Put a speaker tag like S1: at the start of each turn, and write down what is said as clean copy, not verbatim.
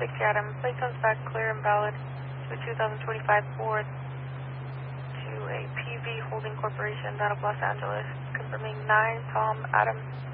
S1: Taxi Adam. Plate comes back clear and valid to a 2025 Ford to a PV Holding Corporation out of Los Angeles. Confirming 9 Tom Adam.